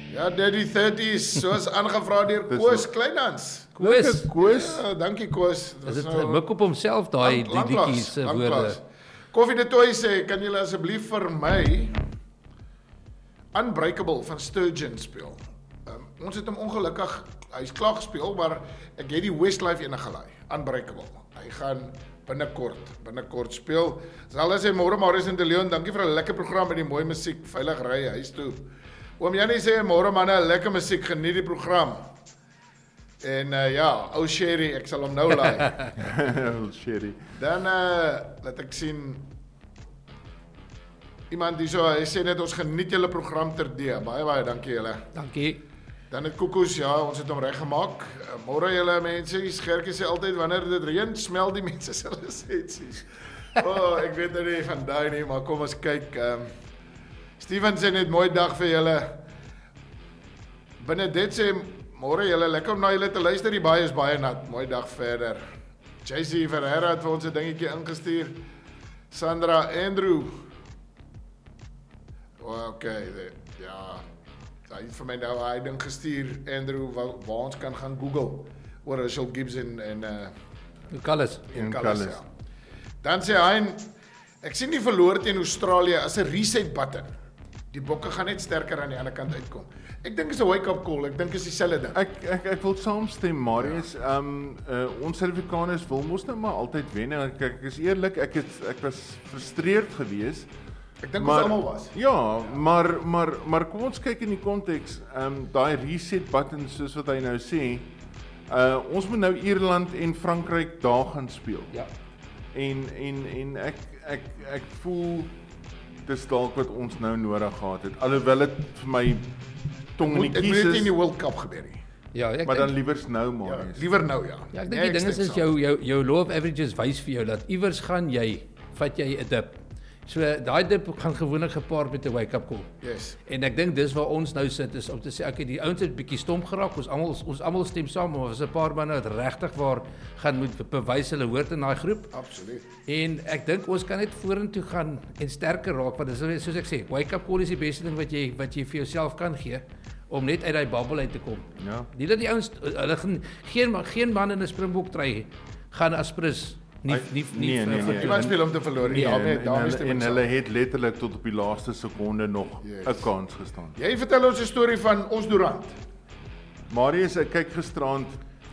Ja, Daddy 30's, soos aangevra deur Koos Kleinhans. Koos. Ja, dankie Koos. Is dit mik op homself daai die liedjies se woorde? Koffie de Toy sê, kan julle asseblief vir my Unbreakable van Sturgeon speel? Ons het hom ongelukkig, hy's klaar gespeel, maar ek het die Westlife ene gelaai, Unbreakable. Hy gaan binnekort speel. Sal hy sê, môre Marius en De Leon, dankie vir 'n lekker program met die mooi musiek, veilig ry huis toe. Oom Jannie sê, môre manne, lekker musiek, geniet die program. En ja, ou Sherry, ek sal hom nou laai. Ou Sherry. Dan laat ek sien, iemand die so, hy sê net, ons geniet julle program terdee. Baie dankie julle. Dankie. Dan het Koekoes, ja, ons het hom reggemaak. Môre julle mense, Gertjie sê altyd, wanneer dit reën, smel die mense se lisensies. Ek weet nou nie van daai nie, maar kom ons kyk. Steven sê net, mooi dag vir julle. Benedette sê, môre julle, lekker om na julle te luister, die baie is baie nat. Mooi dag verder. JC Ferreira het vir ons 'n dingetjie ingestuur. Sandra Andrew. Okay, ja. Hy het vir my nou hy ding gestuur, Andrew, waar ons kan gaan Google oor Russell Gibbs en Callis. Ja. Dan sê hy, ek sien die verloor teen Australië as 'n reset button. Die bokke gaan net sterker aan die ander kant uitkom. Ek dink is 'n wake-up call. Ek dink is dieselfde ding. Ek wil saamstem, Marius. Ons Suid-Afrikaners wil mos nou maar altyd wen. Ek is eerlik, ek was frustreerd geweest. Ek dink ons almal was. Ja, maar kom ons kyk in die konteks, daai reset button soos wat hy nou sê, ons moet nou Ierland en Frankryk daar gaan speel. Ja. En ek voel dis dalk wat ons nou nodig gehad het. Alhoewel dit vir my tong in die kies is. Dit moet nie in is, die World Cup gebeur nie. Ja, maar dan liewers nou, Marius. Liewer nou, ja. Ja, ek dink die ding is jou law of averages wys vir jou dat iewers gaan vat jy 'n dip. So daai dip gaan gewoonlik gepaard met 'n wake-up call. Yes. En ek dink dis waar ons nou sit is om te sê okay, die ouens het bietjie stomp geraak. Ons almal stem saam, maar was 'n paar manne wat regtig waar gaan moet bewys hulle hoort in daai groep. Absoluut. En ek dink ons kan net vorentoe gaan en sterker raak want dis soos ek sê, wake-up call is die beste ding wat jy vir jouself kan gee om net uit daai bubble uit te kom. Ja. Nie dat die ouens hulle gaan geen man in 'n Springbok try gaan aspres nie. Iemand speel om te verloor. En hulle het letterlik tot op die laaste sekonde nog 'n kans gestaan. Jy vertel ons 'n storie van ons Durant. Marius, ek kyk gisterand,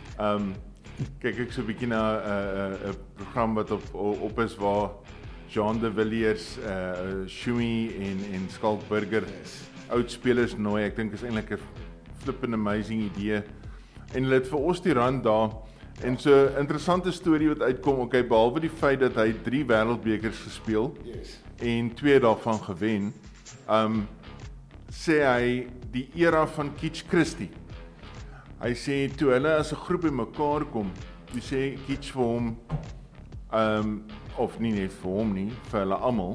kyk ek so 'n bietjie na 'n program wat op is waar Jean de Villiers, Shuey en Skalk Burger oud spelers nooi. Ek dink is eintlik 'n flippin' amazing idee. En hulle het vir ons die rand daar. En so 'n interessante storie wat uitkom, okay, behalwe die feit dat hy 3 wêreldbekers gespeel en 2 daarvan gewen, sê hy die era van Kitch Christie. Hy sê toe hulle as 'n groep bymekaar kom, toe sê Kitch vir hom, of nie net vir hom nie, vir hulle almal,